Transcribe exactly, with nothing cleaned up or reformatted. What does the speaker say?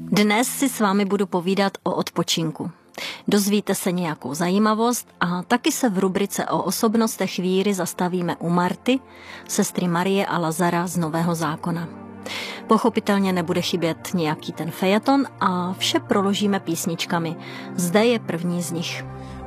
Dnes si s vámi budu povídat o odpočinku. Dozvíte se nějakou zajímavost a taky se v rubrice o osobnostech víry zastavíme u Marty, sestry Marie a Lazara z Nového zákona. Pochopitelně nebude chybět nějaký ten fejeton a vše proložíme písničkami. Zde je první z nich.